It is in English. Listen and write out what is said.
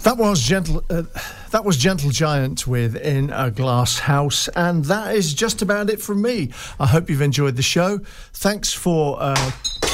That was Gentle Giant with In a Glass House, and that is just about it from me. I hope you've enjoyed the show. Thanks for